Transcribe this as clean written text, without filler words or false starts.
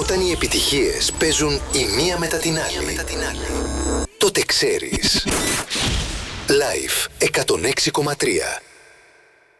Όταν οι επιτυχίες παίζουν η μία μετά την άλλη, τότε ξέρεις. Live 106,3.